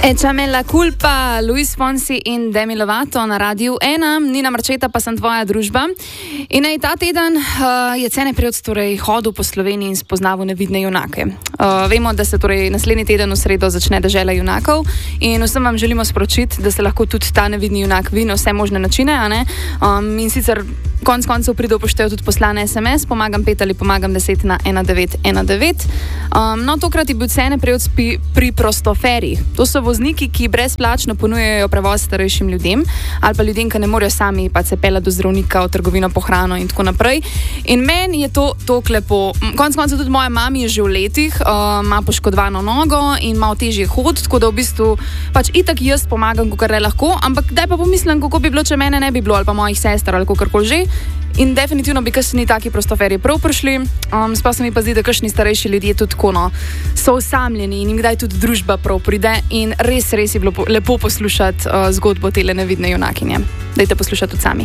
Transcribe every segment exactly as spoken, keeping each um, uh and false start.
Échame la culpa, Luis Fonsi in Demi Lovato na Radiu ena, Nina Marčeta pa sem tvoja družba. In naj ta teden uh, je Cene Prevc torej hodil po Sloveniji in spoznaval nevidne junake. Uh, vemo, da se torej naslednji teden v sredo začne Dežela junakov in vsem vam želimo sporočiti, da se lahko tudi ta nevidni junak vidi na vse možne načine, a ne? Um, in sicer konc koncev pride upoštev tudi poslane es em es, pomagam pet ali pomagam deset na ena devet ena devet. Um, no, tokrat je bil Cene Prevc pri, pri prostoferih. To so vozniki, ki brezplačno ponujajo prevoz starejšim ljudem ali pa ljudem, ki ne morejo sami pa se peljati do zdravnika, v trgovino po hrano in tako naprej. In meni je to tako lepo. Konec koncev tudi moja mami je že v letih, uh, ima poškodovano nogo in malo težje hod, tako da v bistvu pač itak jaz pomagam, kakor le lahko, ampak daj pa pomislim, kako bi bilo, če mene ne bi bilo ali pa mojih sester ali kakorkoli že. In definitivno bi kakšni taki prostoferji prav prišli. Um, Sploh se mi pa zdi, da kakšni starejši ljudje tudi tako, no, so osamljeni in jim kdaj tudi družba prav pride in res, res je bilo po, lepo poslušati uh, zgodbo tele nevidne junakinje. Dajte poslušati tudi sami.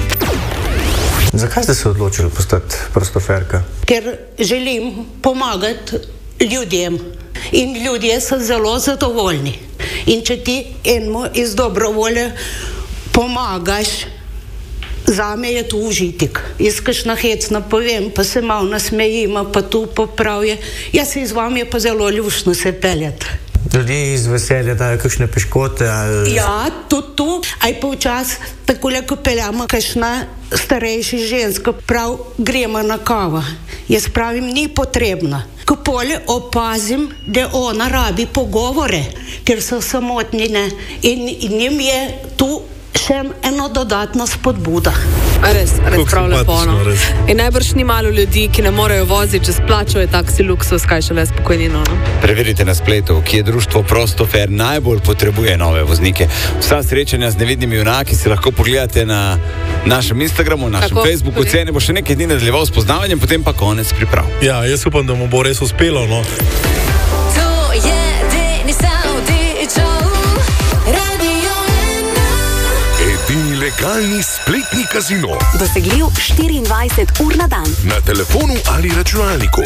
Zakaj ste se odločili postati prostoferka? Ker želim pomagati ljudem in ljudje so zelo zadovoljni. In če ti enemu iz dobrovolje pomagaš, zame je to užitek. Jaz kakšna hecna povem, pa se malo nasmejima, pa tu popravje. Jaz se z vami je pa zelo ljušno se peljati. Ljudje iz veselja dajo kakšne piškote ali... Ja, tudi tu. Aj pa včas, takole, ko peljamo kakšna starejša ženska, prav gremo na kava. Jaz pravim, ni potrebno. Ko polje opazim, da ona rabi pogovore, ker so samotnine in, in njim je tu še eno dodatna spodbuda. Res, res prav lepo, no. In najbrž ni malo ljudi, ki ne morejo voziti, če splačajo taksi luksus, kaj šele spokojnino, no. Preverite na spletu, kje društvo Prostofer najbolj potrebuje nove voznike. Vsa srečanja z nevidnimi junaki si lahko pogledate na našem Instagramu, našem Tako, Facebooku. Tudi. Cene bo še nekaj dni nadaljeval s poznavanjem, potem pa konec priprav. Ja, jaz upam, da mu bo res uspelo, no. To je Denisa Vodičov, Radio ena. Edini legalni spletni kazino. Dosegljiv štiriindvajset ur na dan. Na telefonu ali računalniku.